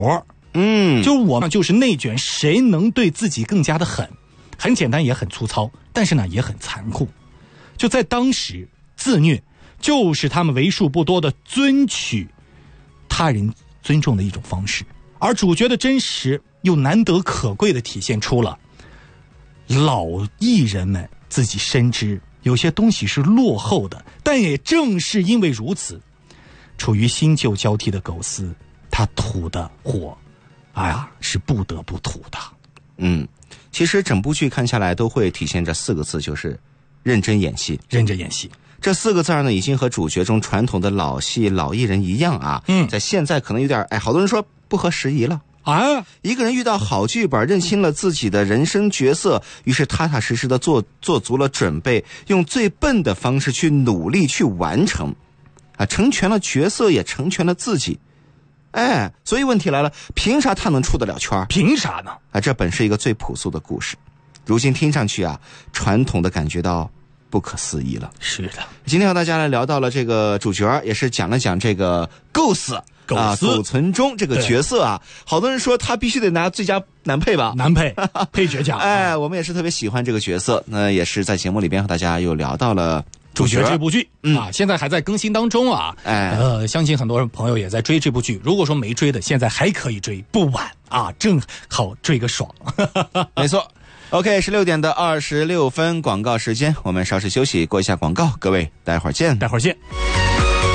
就是我就是内卷，谁能对自己更加的狠？很简单，也很粗糙，但是呢，也很残酷。就在当时，自虐就是他们为数不多的尊取他人尊重的一种方式。而主角的真实又难得可贵的体现出了老艺人们自己深知有些东西是落后的，但也正是因为如此，处于新旧交替的狗丝，他吐的火，是不得不吐的。 其实整部剧看下来都会体现着4个字，就是认真演戏。 认真演戏这4个字呢，已经和主角中传统的老戏老艺人一样啊。在现在可能有点好多人说不合时宜了。一个人遇到好剧本，认清了自己的人生角色，于是踏踏实实的做足了准备，用最笨的方式去努力去完成，成全了角色，也成全了自己。所以问题来了，凭啥他能出得了圈？ 凭啥呢？ 这本是一个最朴素的故事，如今听上去传统的感觉到不可思议了。 是的， 今天和大家来聊到了这个主角，也是讲了讲这个构思苟存中这个角色好多人说他必须得拿最佳男配吧， 男配配角奖。 我们也是特别喜欢这个角色，那也是在节目里边和大家又聊到了主角这部剧现在还在更新当中相信很多朋友也在追这部剧。如果说没追的，现在还可以追，不晚正好追个爽。 没错。OK，16点26分，广告时间，我们稍事休息，过一下广告，各位待会儿见。